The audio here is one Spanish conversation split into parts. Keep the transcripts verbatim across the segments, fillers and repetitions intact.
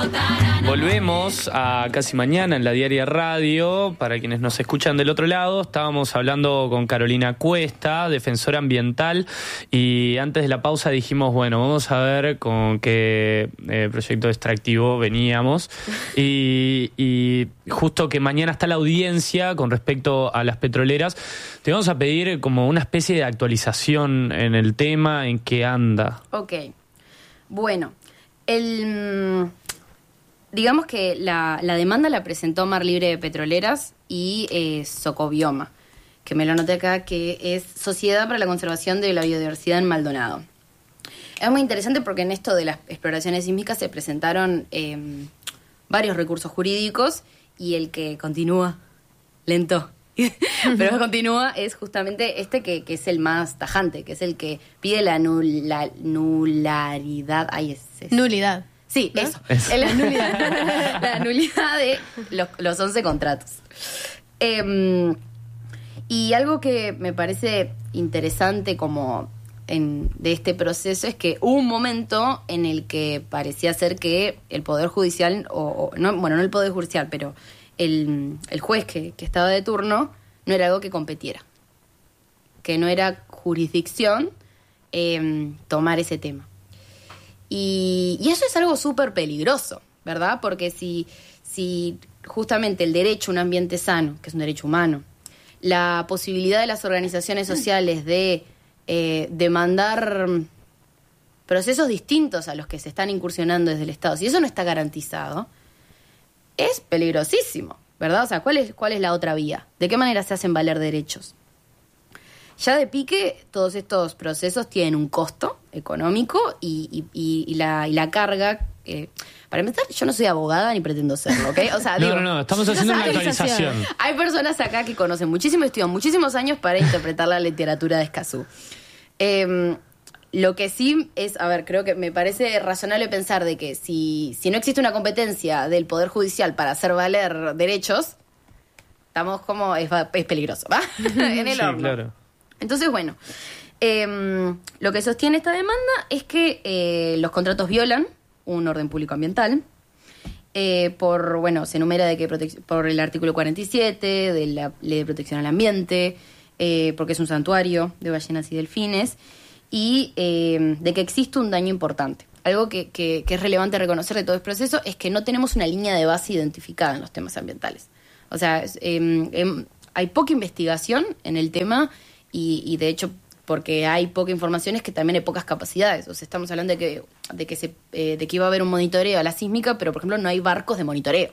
Volvemos a Casi Mañana en la Diaria Radio. Para quienes nos escuchan del otro lado, estábamos hablando con Carolina Cuesta, defensora ambiental, y antes de la pausa dijimos, bueno, vamos a ver con qué eh, proyecto extractivo veníamos. Y, y justo que mañana está la audiencia con respecto a las petroleras, te vamos a pedir como una especie de actualización en el tema, en qué anda. Ok. Bueno, el... digamos que la, la demanda la presentó Mar Libre de Petroleras y eh, Socobioma, que me lo anoté acá, que es Sociedad para la Conservación de la Biodiversidad en Maldonado. Es muy interesante porque en esto de las exploraciones sísmicas se presentaron eh, varios recursos jurídicos y el que continúa, lento, pero continúa, es justamente este que, que es el más tajante, que es el que pide la, nul, la nularidad. Ay, es, es. Nulidad. Sí, ¿no? Eso. Es la nulidad. La nulidad de los, los once contratos. Eh, y algo que me parece interesante como en, de este proceso es que hubo un momento en el que parecía ser que el Poder Judicial, o, o no, bueno, no el Poder Judicial, pero el, el juez que, que estaba de turno, no era algo que competiera. Que no era jurisdicción eh, tomar ese tema. Y, y eso es algo súper peligroso, ¿verdad? Porque si, si justamente el derecho a un ambiente sano, que es un derecho humano, la posibilidad de las organizaciones sociales de eh, demandar procesos distintos a los que se están incursionando desde el Estado, si eso no está garantizado, es peligrosísimo, ¿verdad? O sea, ¿cuál es, cuál es la otra vía? ¿De qué manera se hacen valer derechos? Ya de pique, todos estos procesos tienen un costo económico y, y, y, la, y la carga... Eh, para empezar, yo no soy abogada ni pretendo serlo, ¿ok? O sea, no, digo, no, no, estamos haciendo una actualización. Hay personas acá que conocen muchísimo, estudian muchísimos años para interpretar la literatura de Escazú. Eh, lo que sí es, a ver, creo que me parece razonable pensar de que si, si no existe una competencia del Poder Judicial para hacer valer derechos, estamos como... es, es peligroso, ¿va? En el sí, horno. Claro. Entonces, bueno, eh, lo que sostiene esta demanda es que eh, los contratos violan un orden público ambiental, eh, por, bueno, se enumera de que protec- por el artículo cuarenta y siete de la Ley de Protección al Ambiente, eh, porque es un santuario de ballenas y delfines, y eh, de que existe un daño importante. Algo que, que, que es relevante reconocer de todo este proceso es que no tenemos una línea de base identificada en los temas ambientales. O sea, eh, eh, hay poca investigación en el tema. Y, y de hecho, porque hay poca información, es que también hay pocas capacidades. O sea, estamos hablando de que, de que, se, eh, de que iba a haber un monitoreo a la sísmica, pero, por ejemplo, no hay barcos de monitoreo.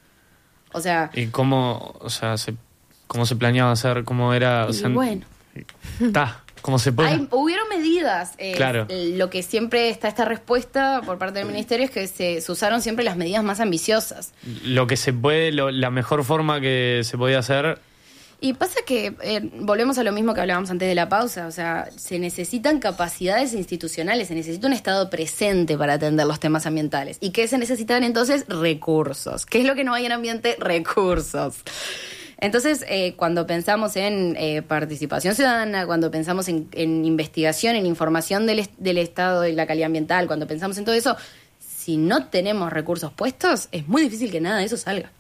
O sea... ¿Y cómo, o sea, se, cómo se planeaba hacer? ¿Cómo era? O y sea, bueno. Está, ¿cómo se puede? Hay, hubieron medidas. Eh, claro. Lo que siempre está esta respuesta por parte del Ministerio es que se, se usaron siempre las medidas más ambiciosas. Lo que se puede, lo, la mejor forma que se podía hacer... Y pasa que, eh, volvemos a lo mismo que hablábamos antes de la pausa, o sea, se necesitan capacidades institucionales, se necesita un Estado presente para atender los temas ambientales. ¿Y qué se necesitan entonces? Recursos. ¿Qué es lo que no hay en ambiente? Recursos. Entonces, eh, cuando pensamos en eh, participación ciudadana, cuando pensamos en, en investigación, en información del, del Estado y la calidad ambiental, cuando pensamos en todo eso, si no tenemos recursos puestos, es muy difícil que nada de eso salga.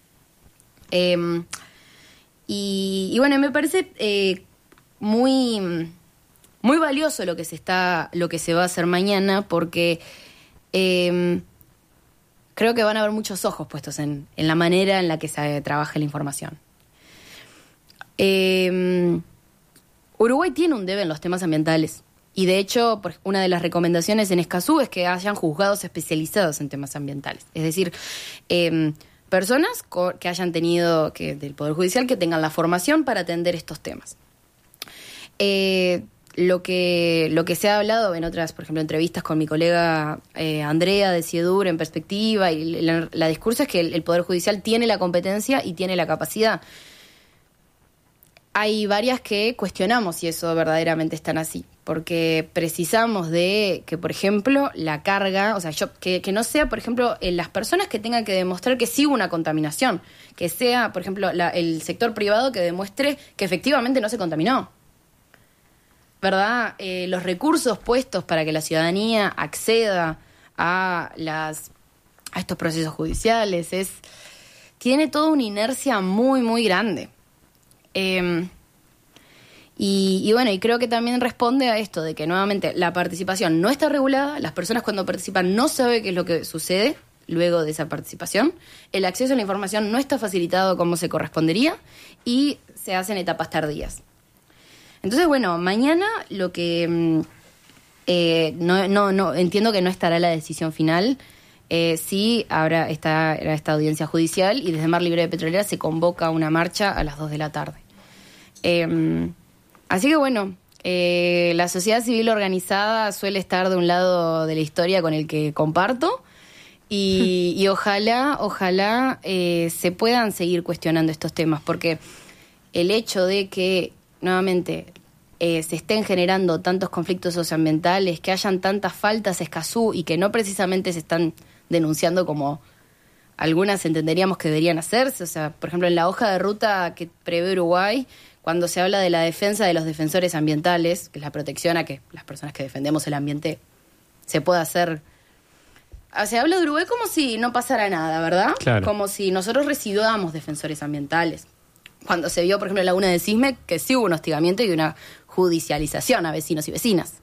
Eh... Y, y bueno, me parece eh, muy, muy valioso lo que se está, lo que se va a hacer mañana, porque eh, creo que van a haber muchos ojos puestos en, en la manera en la que se trabaja la información. Eh, Uruguay tiene un debe en los temas ambientales. Y de hecho, una de las recomendaciones en Escazú es que hayan juzgados especializados en temas ambientales. Es decir, eh, personas que hayan tenido, que del Poder Judicial, que tengan la formación para atender estos temas. Eh, lo que lo que se ha hablado en otras, por ejemplo, entrevistas con mi colega eh, Andrea de Ciedur en Perspectiva, y la, la discurso es que el, el Poder Judicial tiene la competencia y tiene la capacidad. Hay varias que cuestionamos si eso verdaderamente es tan así, porque precisamos de que, por ejemplo, la carga, o sea, yo, que, que no sea, por ejemplo, en las personas que tengan que demostrar que sí hubo una contaminación, que sea, por ejemplo, la, el sector privado que demuestre que efectivamente no se contaminó, ¿verdad? Eh, los recursos puestos para que la ciudadanía acceda a las a estos procesos judiciales. Es, tiene toda una inercia muy, muy grande. Eh, y, y bueno, y creo que también responde a esto de que nuevamente la participación no está regulada, las personas cuando participan no saben qué es lo que sucede luego de esa participación, el acceso a la información no está facilitado como se correspondería y se hacen etapas tardías. Entonces, bueno, mañana lo que... Eh, no, no, no, entiendo que no estará la decisión final. Eh, sí habrá esta, esta audiencia judicial y desde Mar Libre de Petrolera se convoca una marcha a las dos de la tarde. Eh, así que bueno, eh, la sociedad civil organizada suele estar de un lado de la historia con el que comparto y, y ojalá, ojalá eh, se puedan seguir cuestionando estos temas, porque el hecho de que, nuevamente, Eh, se estén generando tantos conflictos socioambientales, que hayan tantas faltas a Escazú y que no precisamente se están denunciando como algunas entenderíamos que deberían hacerse. O sea, por ejemplo, en la hoja de ruta que prevé Uruguay, cuando se habla de la defensa de los defensores ambientales, que es la protección a que las personas que defendemos el ambiente se pueda hacer... O sea, se habla de Uruguay como si no pasara nada, ¿verdad? Claro. Como si nosotros residuamos defensores ambientales. Cuando se vio, por ejemplo, en la Laguna de Cisme, que sí hubo un hostigamiento y una judicialización a vecinos y vecinas.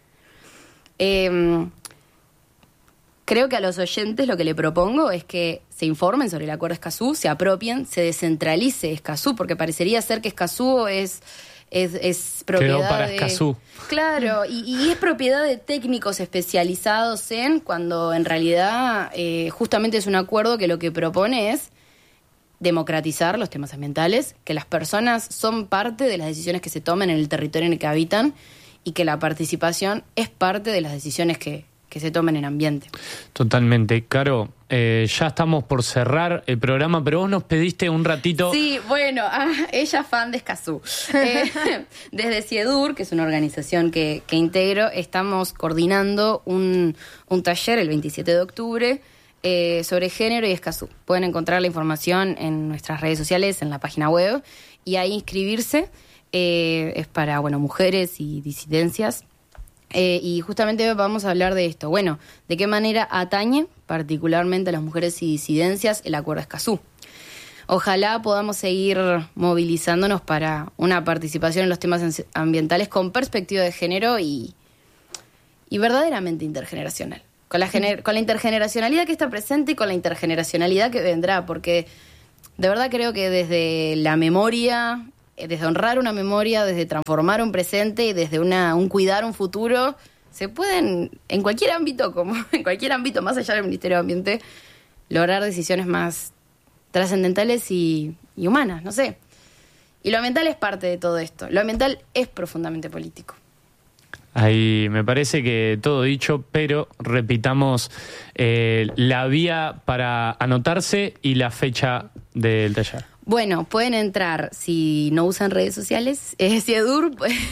Eh, creo que a los oyentes lo que le propongo es que se informen sobre el Acuerdo Escazú, se apropien, se descentralice Escazú, porque parecería ser que Escazú es, es, es propiedad Quedó para de... Escazú. Claro, y, y es propiedad de técnicos especializados en, cuando en realidad eh, justamente es un acuerdo que lo que propone es democratizar los temas ambientales, que las personas son parte de las decisiones que se toman en el territorio en el que habitan y que la participación es parte de las decisiones que, que se tomen en ambiente. Totalmente. Caro, eh, ya estamos por cerrar el programa, pero vos nos pediste un ratito... Sí, bueno, ah, ella fan de Escazú. Eh, desde CIEDUR, que es una organización que, que integro, estamos coordinando un, un taller el veintisiete de octubre Eh, sobre género y Escazú. Pueden encontrar la información en nuestras redes sociales, en la página web, y ahí inscribirse. Eh, es para, bueno, mujeres y disidencias. Eh, y justamente vamos a hablar de esto. Bueno, ¿de qué manera atañe particularmente a las mujeres y disidencias el Acuerdo Escazú? Ojalá podamos seguir movilizándonos para una participación en los temas ambientales con perspectiva de género y, y verdaderamente intergeneracional. Con la, gener- con la intergeneracionalidad que está presente y con la intergeneracionalidad que vendrá, porque de verdad creo que desde la memoria, desde honrar una memoria, desde transformar un presente y desde una, un cuidar un futuro, se pueden, en cualquier ámbito, como en cualquier ámbito más allá del Ministerio de Ambiente, lograr decisiones más trascendentales y, y humanas, no sé. Y lo ambiental es parte de todo esto. Lo ambiental es profundamente político. Ahí me parece que todo dicho, pero repitamos eh, la vía para anotarse y la fecha del taller. Bueno, pueden entrar, si no usan redes sociales, es ciedur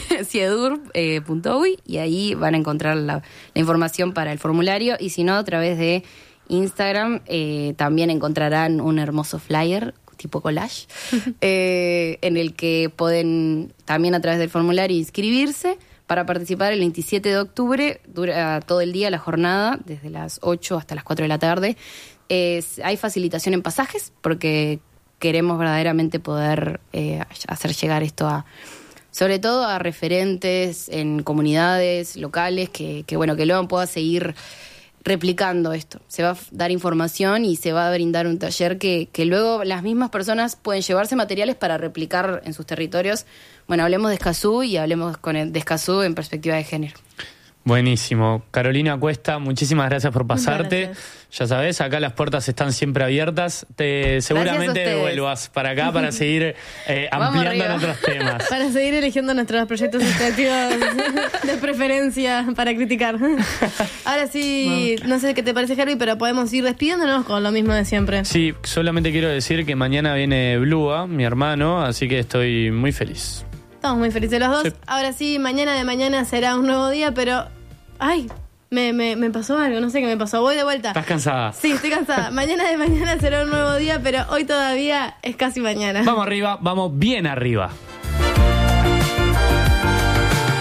punto uy y ahí van a encontrar la, la información para el formulario, y si no, a través de Instagram eh, también encontrarán un hermoso flyer tipo collage eh, en el que pueden también a través del formulario inscribirse para participar el veintisiete de octubre. Dura todo el día la jornada, desde las ocho hasta las cuatro de la tarde. Eh, hay facilitación en pasajes porque queremos verdaderamente poder eh, hacer llegar esto a, sobre todo a referentes en comunidades locales, que, que bueno, que luego pueda seguir replicando esto. Se va a dar información y se va a brindar un taller que, que luego las mismas personas pueden llevarse materiales para replicar en sus territorios. Bueno, hablemos de Escazú y hablemos con el, de Escazú en perspectiva de género. Buenísimo. Carolina Cuesta, muchísimas gracias por pasarte. Gracias. Ya sabes, acá las puertas están siempre abiertas. Te, seguramente vuelvas para acá para seguir eh, ampliando en otros temas. Para seguir eligiendo nuestros proyectos educativos de preferencia para criticar. Ahora sí, no sé qué te parece, Harvey, pero podemos ir despidiéndonos con lo mismo de siempre. Sí, solamente quiero decir que mañana viene Blua, mi hermano, así que estoy muy feliz. Estamos muy felices los dos. Sí. Ahora sí, mañana de mañana será un nuevo día, pero... ¡Ay! Me, me, me pasó algo, no sé qué me pasó. Voy de vuelta. ¿Estás cansada? Sí, estoy cansada. Mañana de mañana será un nuevo día, pero hoy todavía es casi mañana. Vamos arriba, vamos bien arriba.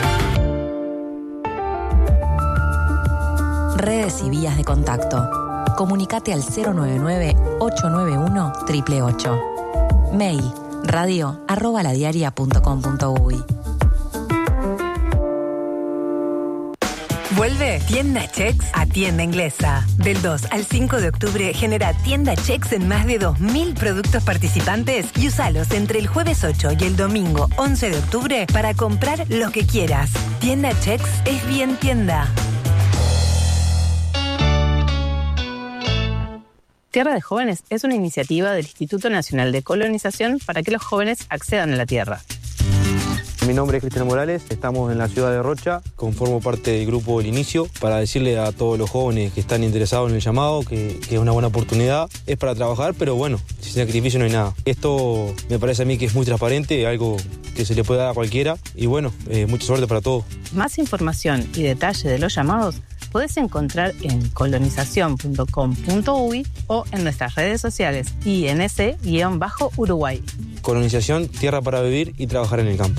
Redes y vías de contacto. Comunicate al cero nueve nueve, ocho nueve uno, ocho ocho ocho. Mail radio arroba ladiaria punto com punto uy. Vuelve Tienda Chex a Tienda Inglesa. Del dos al cinco de octubre genera Tienda Chex en más de dos mil productos participantes y usalos entre el jueves ocho y el domingo once de octubre para comprar lo que quieras. Tienda Chex es bien tienda. Tierra de Jóvenes es una iniciativa del Instituto Nacional de Colonización para que los jóvenes accedan a la tierra. Mi nombre es Cristiano Morales, estamos en la ciudad de Rocha, conformo parte del grupo El Inicio para decirle a todos los jóvenes que están interesados en el llamado que, que es una buena oportunidad, es para trabajar, pero bueno, sin sacrificio no hay nada. Esto me parece a mí que es muy transparente, algo que se le puede dar a cualquiera y bueno, eh, mucha suerte para todos. Más información y detalle de los llamados podés encontrar en colonización punto com punto uy o en nuestras redes sociales I N C-Uruguay. Colonización, tierra para vivir y trabajar en el campo.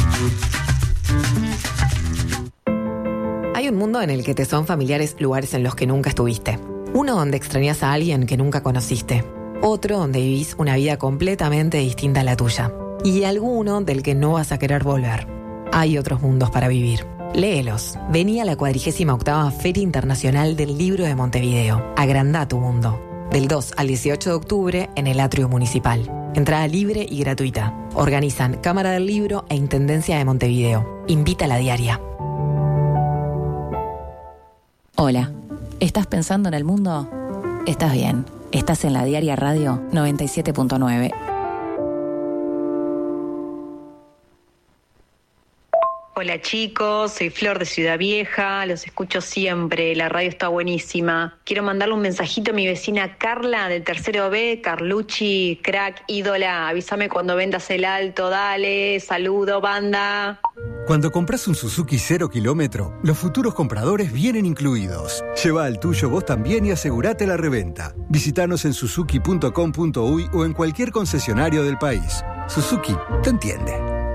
Hay un mundo en el que te son familiares lugares en los que nunca estuviste. Uno donde extrañas a alguien que nunca conociste. Otro donde vivís una vida completamente distinta a la tuya. Y alguno del que no vas a querer volver. Hay otros mundos para vivir. Léelos. Vení a la cuadragésima octava Feria Internacional del Libro de Montevideo. Agrandá tu mundo. Del dos al dieciocho de octubre en el Atrio Municipal. Entrada libre y gratuita. Organizan Cámara del Libro e Intendencia de Montevideo. Invita a la diaria. Hola, ¿estás pensando en el mundo? Estás bien. Estás en la Diaria Radio noventa y siete punto nueve. Hola chicos, soy Flor de Ciudad Vieja, los escucho siempre, la radio está buenísima. Quiero mandarle un mensajito a mi vecina Carla del tercero B, Carlucci, crack, ídola, avísame cuando vendas el alto, dale, saludo, banda. Cuando compras un Suzuki cero kilómetro, los futuros compradores vienen incluidos. Lleva al tuyo vos también y asegurate la reventa. Visítanos en suzuki punto com punto uy o en cualquier concesionario del país. Suzuki te entiende.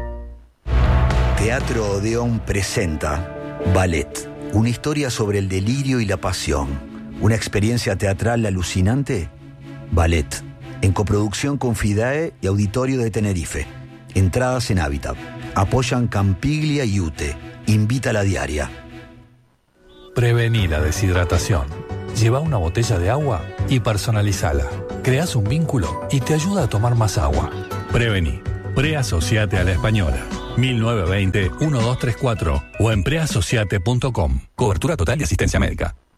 Teatro Odeón presenta Ballet, una historia sobre el delirio y la pasión. Una experiencia teatral alucinante. Ballet, en coproducción con FIDAE y Auditorio de Tenerife. Entradas en Hábitat. Apoyan Campiglia y UTE. Invita a la diaria. Prevení la deshidratación. Lleva una botella de agua y personalizala. Creás un vínculo y te ayuda a tomar más agua. Prevení. Preasociate a la Española. mil novecientos veinte, doce treinta y cuatro o en preasociate punto com. Cobertura total de asistencia médica.